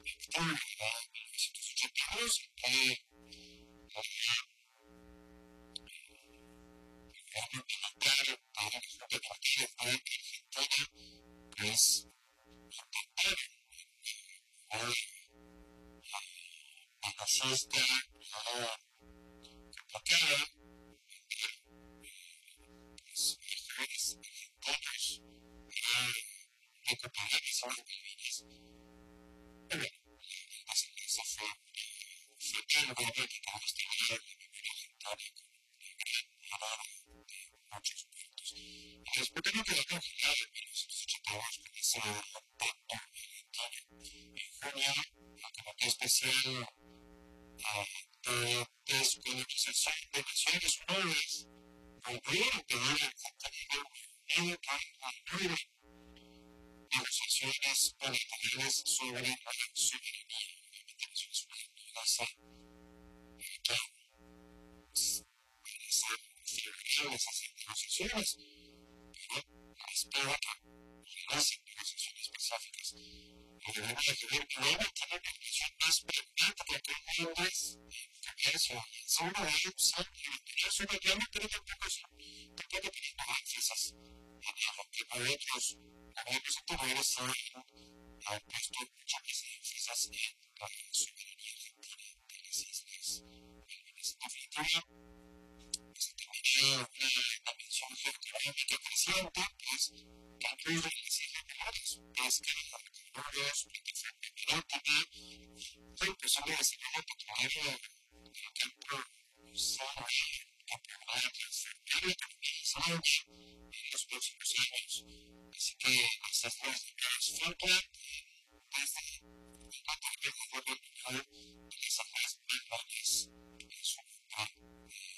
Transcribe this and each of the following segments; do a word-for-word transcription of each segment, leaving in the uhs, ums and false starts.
octubre de mil novecientos ochenta y dos, en que el gobierno militar de la Junta de Partido fue que Argentina, pues, intentaron hoy la fascista, la bloqueada, pues, los jóvenes argentinos eran recuperables ahora vividas. Pero eso fue, fue el gobierno que quedó instalado en la memoria argentina con una gran de muchos muertos. Y después de lo que la congelada en mil novecientos ochenta y dos con ese pacto argentino, en junio, la Comité Especial de Descolonización de Naciones Unidas volvió a pedir al Contenido Unido que incluya negociaciones bilaterales sobre la soberanía de Naciones Unidas a que celebrables esas negociaciones, pero espera que hacen negociaciones pacíficas. El gobierno de Javier Milei tiene una relación más pragmática con Londres en comercio y en seguridad, es una llama, pero tampoco tampoco tiene avances en lo que para otros gobiernos anteriores han puesto muchas más énfasis en la soberanía argentina de las islas. En definitiva, una dimensión geoeconómica creciente, pues, que incluye las islas menores, pesca, hidrocarburos, plataforma marítima, la impresión de desarrollo petrolero en el campo sano y aprobar la transformar la economía en los próximos años. Así que las islas de Paris Falkland, desde el cuanto al gobierno mundial de las islas más grandes en su entorno.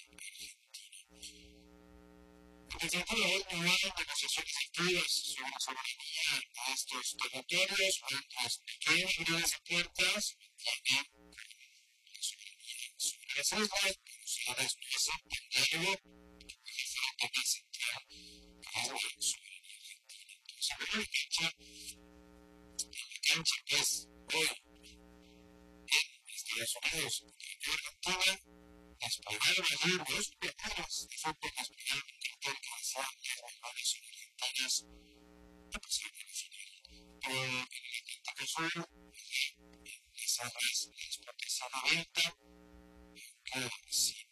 Desde el día de hoy no hay negociaciones activas sobre la soberanía de estos territorios, mientras Pequeña y grandes puertas tienen la soberanía sobre las islas, pero se expresa entenderlo que puede ser un tema central que es la soberanía argentina. Entonces, sobre la cancha, en la cancha que es hoy en Estados Unidos, en Argentina, las palabras libres, pequeñas, que son por las palabras que alcanzar las mejores orientales de posible final. Pero en el Atlántico Sur, en las aguas, la exportación abierta,